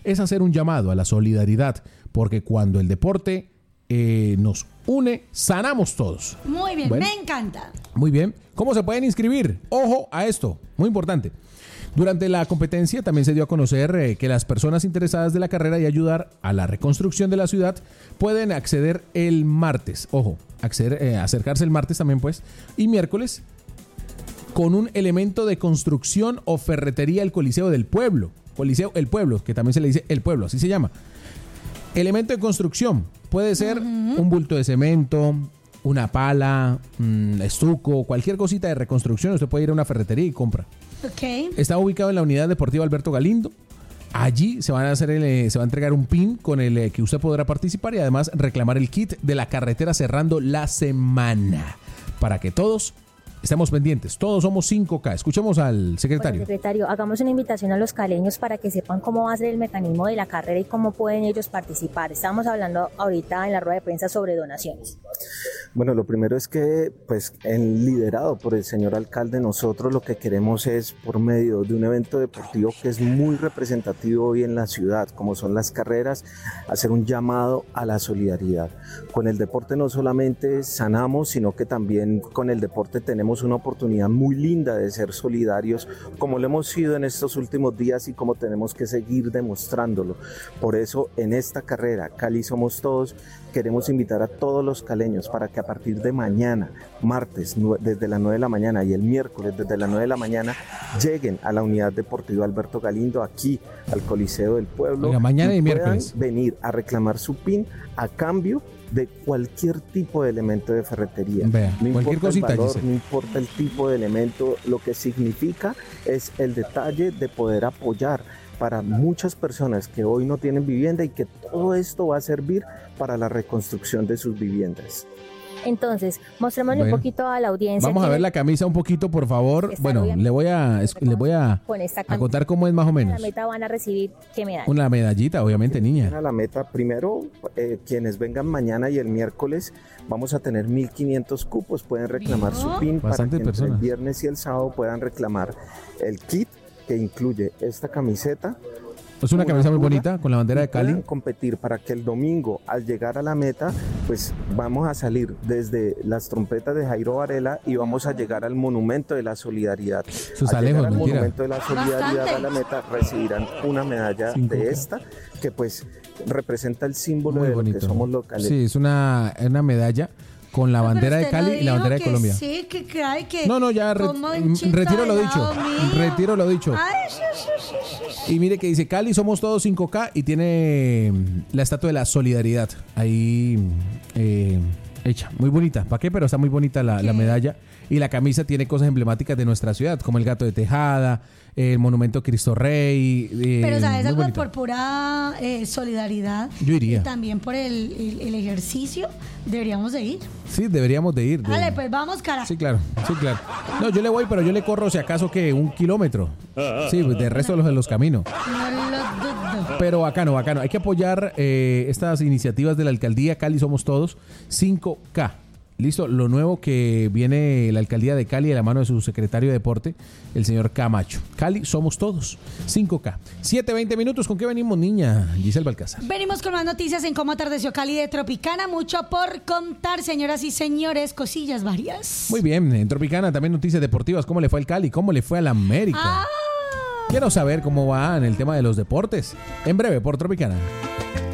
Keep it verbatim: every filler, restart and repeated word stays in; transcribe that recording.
es hacer un llamado a la solidaridad, porque cuando el deporte eh, nos une, sanamos todos. Muy bien, bueno, me encanta. Muy bien. ¿Cómo se pueden inscribir? Ojo a esto, muy importante. Durante la competencia también se dio a conocer eh, que las personas interesadas de la carrera y ayudar a la reconstrucción de la ciudad pueden acceder el martes. Ojo, acceder, eh, acercarse el martes también pues, y miércoles con un elemento de construcción o ferretería el Coliseo del Pueblo. Coliseo El Pueblo, que también se le dice El Pueblo, así se llama. Elemento de construcción, puede ser uh-huh. un bulto de cemento, una pala, un estuco, cualquier cosita de reconstrucción. Usted puede ir a una ferretería y compra. Okay. Está ubicado en la unidad deportiva Alberto Galindo. Allí se, van a hacer el, se va a entregar un pin con el que usted podrá participar y además reclamar el kit de la carretera cerrando la semana. Para que todos estemos pendientes. Todos somos cinco K. Escuchemos al secretario. Bueno, secretario, hagamos una invitación a los caleños para que sepan cómo va a ser el mecanismo de la carrera y cómo pueden ellos participar. Estamos hablando ahorita en la rueda de prensa sobre donaciones. Bueno, lo primero es que, pues, en, liderado por el señor alcalde, nosotros lo que queremos es, por medio de un evento deportivo que es muy representativo hoy en la ciudad, como son las carreras, hacer un llamado a la solidaridad. Con el deporte no solamente sanamos, sino que también con el deporte tenemos una oportunidad muy linda de ser solidarios, como lo hemos sido en estos últimos días y como tenemos que seguir demostrándolo. Por eso, en esta carrera, Cali Somos Todos, queremos invitar a todos los caleños para que a partir de mañana, martes, desde las nueve de la mañana y el miércoles desde las nueve de la mañana, lleguen a la unidad deportiva Alberto Galindo, aquí al Coliseo del Pueblo. Oiga, mañana y, y miércoles. Venir a reclamar su pin a cambio de cualquier tipo de elemento de ferretería. Vea, no cualquier importa cosita, el valor, dice. no importa el tipo de elemento, lo que significa es el detalle de poder apoyar para muchas personas que hoy no tienen vivienda y que todo esto va a servir para la reconstrucción de sus viviendas. Entonces, mostrémosle bueno, un poquito a la audiencia. Vamos a ver la camisa un poquito, por favor. Bueno, le voy a le voy a, a contar cómo es más o menos. En la meta van a recibir ¿qué medalla? Una medallita, obviamente, niña. A la meta, primero, eh, quienes vengan mañana y el miércoles, vamos a tener mil quinientos cupos. Pueden reclamar ¿No? su pin Bastante para que personas. El viernes y el sábado puedan reclamar el kit que incluye esta camiseta. Es una, una camisa muy bonita con la bandera de Cali. Pueden competir para que el domingo, al llegar a la meta, pues vamos a salir desde las trompetas de Jairo Varela y vamos a llegar al Monumento de la Solidaridad. Sus al alejos, llegar al mentira. Monumento de la Solidaridad Bastante. a la meta recibirán una medalla Cinco. de esta que pues representa el símbolo muy de bonito. Lo que somos locales. Sí, es una, una medalla con la no, bandera de Cali no y la bandera de Colombia. Sí, que cae, que no, no, ya re, retiro lo dicho. Retiro lo dicho. Ay, sí, sí, sí, sí. Y mire que dice Cali Somos Todos cinco K y tiene la estatua de la solidaridad ahí eh, hecha. Muy bonita. ¿Para qué? Pero está muy bonita la, la medalla. Y la camisa tiene cosas emblemáticas de nuestra ciudad, como el Gato de Tejada, el Monumento Cristo Rey. Eh, Pero sabes algo, por pura eh, solidaridad. Yo iría. Y también por el, el, el ejercicio, deberíamos de ir. Sí, deberíamos de ir. De... Dale, pues vamos, carajo. Sí, claro, sí, claro. No, yo le voy, pero yo le corro si acaso que un kilómetro. Sí, de resto de los, de los caminos. No lo dudo. Pero bacano, bacano. Hay que apoyar eh, estas iniciativas de la alcaldía Cali Somos Todos cinco K. Listo, lo nuevo que viene la alcaldía de Cali de la mano de su secretario de deporte, el señor Camacho. Cali Somos Todos, cinco K. siete, veinte minutos, ¿con qué venimos, niña? Giselle Balcázar. Venimos con más noticias en cómo atardeció Cali de Tropicana. Mucho por contar, señoras y señores, cosillas varias. Muy bien, en Tropicana también noticias deportivas. ¿Cómo le fue al Cali? ¿Cómo le fue al América? Ah. Quiero saber cómo va en el tema de los deportes. En breve, por Tropicana.